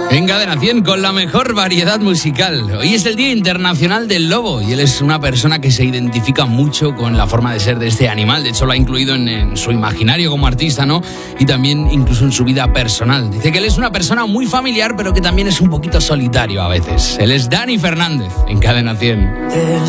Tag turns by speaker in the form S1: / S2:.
S1: En Cadena 100 con la mejor variedad musical. Hoy es el Día Internacional del Lobo y él es una persona que se identifica mucho con la forma de ser de este animal. De hecho, lo ha incluido en su imaginario como artista, ¿no? Y también incluso en su vida personal. Dice que él es una persona muy familiar, pero que también es un poquito solitario a veces. Él es Dani Fernández en Cadena 100.